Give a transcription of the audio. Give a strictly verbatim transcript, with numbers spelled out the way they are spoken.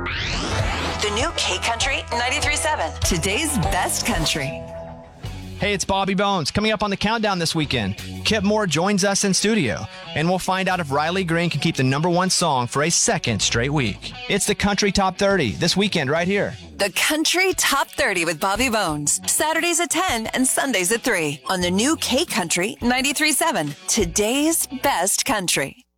The new K Country ninety-three point seven. Today's best country. Hey, it's Bobby Bones. Coming up on the countdown this weekend, Kip Moore joins us in studio, and we'll find out if Riley Green can keep the number one song for a second straight week. It's the Country Top thirty this weekend right here. The Country Top thirty with Bobby Bones. Saturdays at ten and Sundays at three on the new K Country ninety-three point seven. Today's best country.